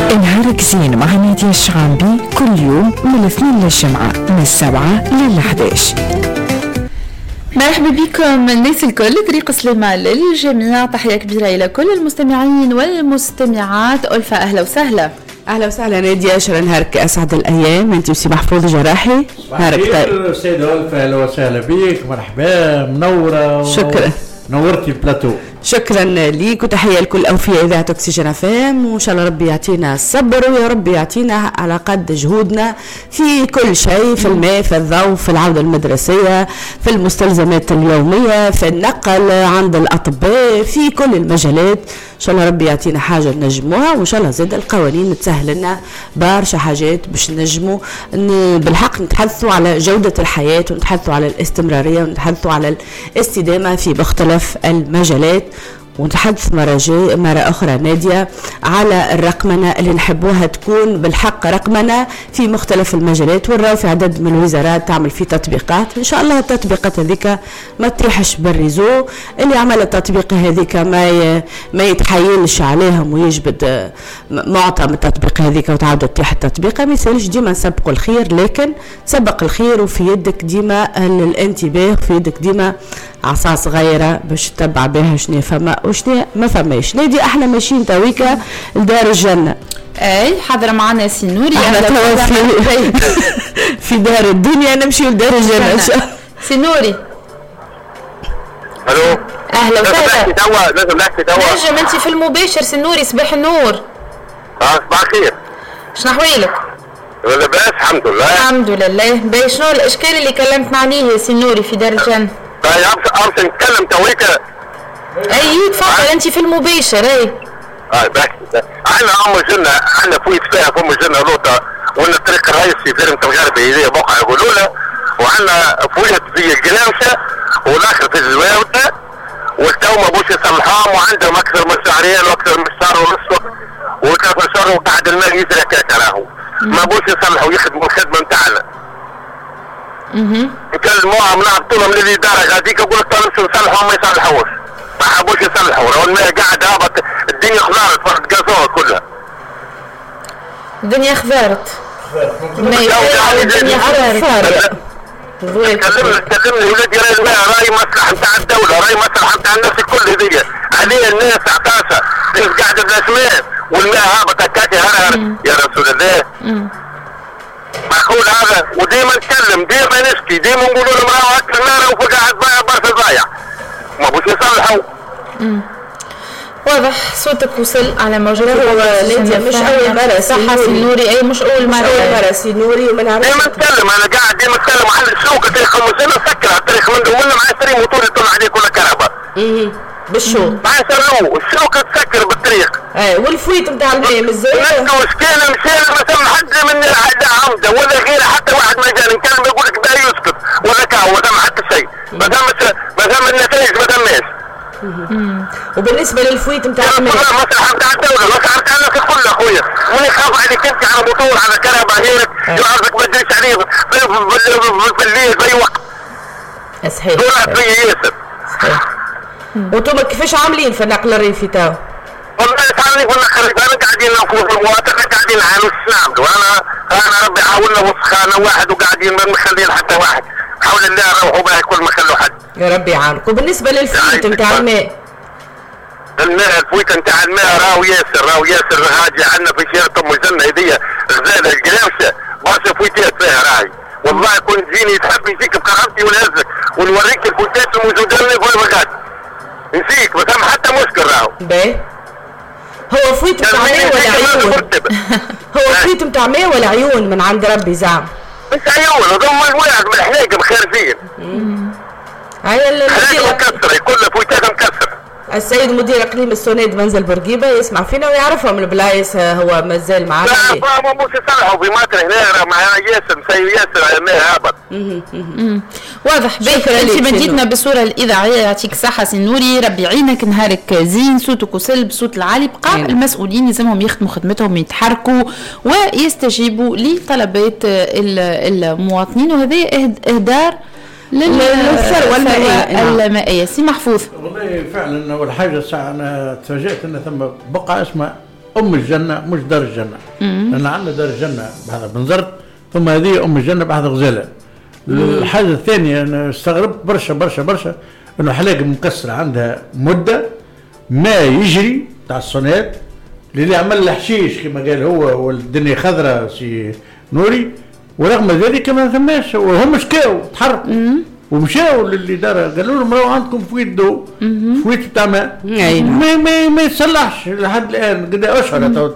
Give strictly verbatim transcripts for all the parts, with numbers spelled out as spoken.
نهارك زين مع نادية الشعامبي كل يوم من الاثنين للجمعة من السبعة للحداش. مرحبا بكم الناس الكل، طريق سليمة للجميع، تحية كبيرة إلى كل المستمعين والمستمعات. ألفة أهلا وسهلا. أهلا وسهلا نادية، شرا نهارك أسعد الأيام. أنت وسي محفوظ جراحي، نهارك طيب. سيدة ألفة أهلا وسهلا بك، مرحبا منورة. شكرا، نورتي البلاتو. شكرا ليك وتحية لكل أوفياء إذاعة أكسجين اف ام، وإن شاء الله ربي يعطينا الصبر ويا رب يعطينا على قد جهودنا في كل شيء، في الماء، في الضوء، في العودة المدرسية، في المستلزمات اليومية، في النقل عند الأطباء، في كل المجالات. إن شاء الله ربي يعطينا حاجة نجموها، وإن شاء الله زاد القوانين تسهل لنا برشا حاجات باش نجموا بالحق نتحدثوا على جودة الحياة، ونتحدثوا على الاستمرارية، ونتحدثوا على الاستدامة في مختلف المجالات. ونتحدث مرة جاي مرة أخرى نادية على الرقمنة اللي نحبوها تكون بالحق رقمنة في مختلف المجالات، ونراو في عدد من الوزارات تعمل في تطبيقات. إن شاء الله التطبيقات هذيك ما تطيحش بالريزو، اللي عمل التطبيق هذيك ما ما يتحايلش عليهم ويجبد معطى من التطبيق هذيك وتعاود تطيح التطبيق. ما يسالش ديما نسبقوا الخير، لكن سبق الخير وفي يدك ديما الانتباه، في يدك ديما عصا صغيرة باش تتبع بها شنو فما وشنو ما فماش. نادي احنا ماشيين تويكا لدار الجنة. اي حاضرة معنا سي نوري. احنا توا في, في دار الدنيا، نمشي لدار الجنة ان شاء الله. سي نوري الو اهلا وسهلا. توا لازم نحكي توا. نجم انت في المباشر سي نوري. صباح النور. اه صباح الخير. شنو احوالك؟ لاباس الحمد لله. الحمد لله. باهي شنو الاشكال اللي كلمتنا عليه سي نوري في دار الجنة؟ باهي امس نتكلم تويكا. اي تفضل انت في المباشر. اي اه باهي احنا ام الجنة، احنا فويت فيها في ام الجنة لوطا، وان الطريق الرئيسي في رمت الغربي هي بقعة يقولوا لها، وعندنا فويت في القلامشة والاخر في الزواوده، والتو ما بوش يصلحهم، وعندهم اكثر من شهرين واكثر من شهر ونصف وثلاث شهور وقاعد الماء يزرع كاكراهو، ما بوش يصلحوا يخدموا الخدمه نتاعنا. اها نكلموهم نعطوا لهم للاداره غاديك، يقول لك طالب نصلحوا ما يصلحوش، ما حبوش يصلحوا، راهو الماء قاعد هابط، الدنيا خضارت فرد قازوها كلها. الدنيا خضارت. الدنيا خضارت. تكلمني تكلمني ولادي راي الماء راي مصلحه نتاع الدوله، راي مصلحه نتاع الناس الكل هذيا، عليه الناس عطاسه، الناس قاعده بلاش ماء والماء هابط هكاكي هرهر يا رسول الله. معقول هذا؟ وديما نتكلم، ديما نشكي، ديما نقولوا لهم راهو هكا الماء راهو قاعد ضايع برشا ضايع، ما بوش يصلحوا. واضح صوتك وصل على موجود. نادية مش أول مرة صح سي نوري. أي مش أول مرة. مش أول مرة سي نوري. وما نعرفش ديما نتكلم، أنا قاعد ديما نتكلم عن السوق تاريخ خمسين سكر التاريخ من دولنا مع يشتري موتور يطلع عليه كل كهرباء. إيه بالشوق. ما يسروه السوق تسكر بالطريق. إيه والفويت نتاع الماء مزال. نحن مشكلة مشينا ما ثم حد من عمدة ولا غيره، حتى واحد ما جاني نكلم يقول لك ده يسكت ولا كاو ما ثم حتى شيء، ما ثم ما ثم النتائج ما ثماش. وبالنسبه للفويت نتاع الماء مصلحه نتاع الدوله، مصلحه نتاع الناس الكل اخويا، وانا يخاف عليك انت على موتور على كهرباء غيرك يعرضك ما تدريش عليه بالليل باي وقت. صحيح. دولار فيا ياسر. صحيح. وانتم كيفاش عاملين في النقل الريفي تاعو؟ والله تعرفني في النقل الريفي انا قاعدين نفوز المواطن، قاعدين نعانوا نعملوا، انا انا ربي عاوننا وسخانه واحد وقاعدين ما مخلين حتى واحد، حول الله روحوا بها كل ما خلوا حد. يا ربي يعاونك. وبالنسبه للفويت نتاع الماء؟ الماء الفويت نتاع الماء راهو ياسر راهو ياسر هاجي عندنا في شارع ام الجنه هذيا غزاله القلامشه برشا فويتات فيها راهي، والله كنت تجيني تحب يجيك بكرامتي ونهزك ونوريك الفويتات الموجوده لنا في الغد نسيك، ما ثم حتى مشكل راهو. باهي هو فويت نتاع ماء ولا عيون؟ هو فويت نتاع ماء ولا عيون من عند ربي زعم؟ مش عيون، هذوما الواحد من الحلاقه مخارجين. هاي الحلاقه مكسره كلها فويتات مكسره. السيد مدير اقليم السونيد منزل بورقيبه يسمع فينا ويعرفهم البلايص، هو مازال معنا. لا ما مش يصلحوا في ماتر هنا مع ياسر مسيو ياسر ما هابط. واضح. باهي انت بديتنا بالصوره الاذاعيه، يعطيك الصحه سي نوري، ربي يعينك، نهارك زين، صوتك وصل بصوت العالي. بقى المسؤولين لازمهم يخدموا خدمتهم، يتحركوا ويستجيبوا لطلبات المواطنين، وهذا اهدار للثروة المائية. المائية. سي محفوظ. والله فعلا أول حاجة ساعة أنا تفاجأت أن ثم بقعة اسمها ام الجنه مش دار الجنه. لان عندنا دار الجنه بهذا بنزرت، ثم هذه ام الجنه بهذا غزاله. الحاجه الثانيه انا استغربت برشا برشا برشا انه حلاقه مكسره عندها مده ما يجري تاع الصونات اللي عمل له حشيش كما قال هو، والدنيا خضراء سي نوري، ورغم ذلك ما ثماش، وهم شكاو تحرك ومشاو للي دار قالوا لهم راهو عندكم فويت ضوء فويت تاع ماء ما ما ما يصلحش لحد الان قد اشهر.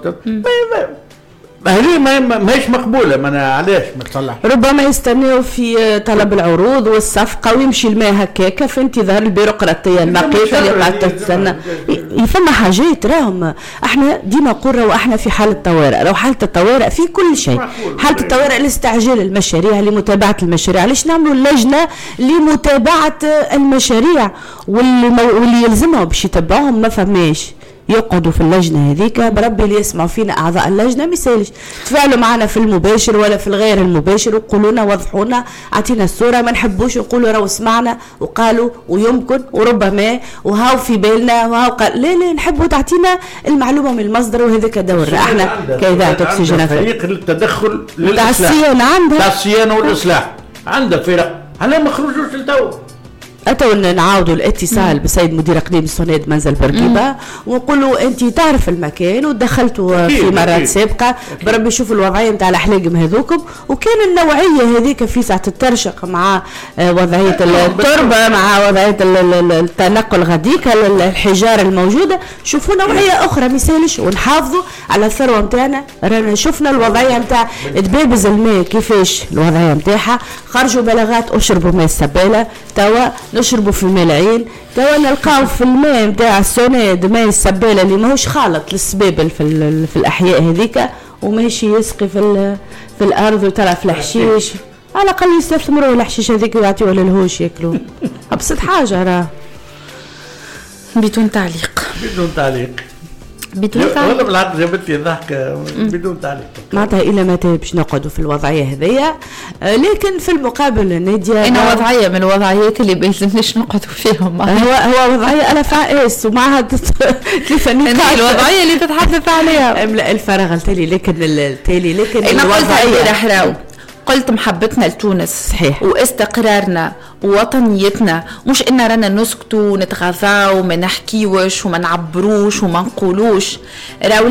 هذه ما ماهيش مقبوله، ما انا علاش ما تصلح؟ ربما يستناو في طلب العروض والصفقه ويمشي الماء هكاك في انتظار البيروقراطيه المقيته اللي قاعده تستنى. فما حاجات راهم احنا ديما نقول واحنا في حاله طوارئ، راهو حاله الطوارئ في كل شيء، حاله الطوارئ لاستعجال المشاريع لمتابعه المشاريع. علاش نعملوا اللجنه لمتابعه المشاريع واللي, واللي يلزمهم باش يتبعوهم ما فماش. يقعدوا في اللجنه هذيك بربي اللي يسمعوا فينا اعضاء اللجنه ما يسالش تفاعلوا معنا في المباشر ولا في الغير المباشر وقولوا لنا وضحوا لنا اعطينا الصوره، ما نحبوش نقولوا راهو سمعنا وقالوا ويمكن وربما وهاو في بالنا وهاو قال لا لا نحبوا تعطينا المعلومه من المصدر، وهذاك دورنا احنا كاذاعه اكسجين فريق للتدخل تاع الصيانه عندها تاع الصيانه والاصلاح عندها فرق على ما خرجوش لتو. أتوا نعاودوا الاتصال بسيد مدير اقليم الصناد منزل برقيبه ونقولوا انت تعرف المكان ودخلتوا في مرات سابقه بربي شوفوا الوضعيه نتاع الاحلاقم هذوكم، وكان النوعيه هذيك في ساعه الترشق مع وضعيه التربه مع وضعيه التنقل غاديك الحجاره الموجوده، شوفوا نوعيه اخرى مثالش ونحافظوا على الثروه نتاعنا. رانا شفنا الوضعيه نتاع دبابز الماء كيفاش الوضعيه نتاعها، خرجوا بلاغات اشربوا ماء السباله، توا نشربوا في الملاعين، توا نلقاو في الماء نتاع السوناد ماء السباله اللي ماهوش خالط للسبابل في, في الاحياء هذيك وماشي يسقي في في الارض وترى في الحشيش. على الاقل يستثمروا الحشيش هذيك ويعطيوه للهوش ياكلوه ابسط حاجه. راه بدون تعليق بدون تعليق بدون تعليق والله بالعكس جابتني الضحكه بدون تعليق. معناتها الى متى باش نقعدوا في الوضعيه هذيا؟ لكن في المقابل ناديه انا وضعيه من الوضعيات اللي بيلزمنيش نقعدوا فيهم. هو هو وضعيه الف عائس ومعها ثلاثه نقاط الوضعيه اللي تتحدث عليها املا الفراغ التالي. لكن التالي لكن انا الوضعيه قلت محبتنا لتونس صحيح واستقرارنا ووطنيتنا، مش ان رانا نسكتوا ونتغاضاو وما نحكيوش وما نعبروش وما نقولوش. راهو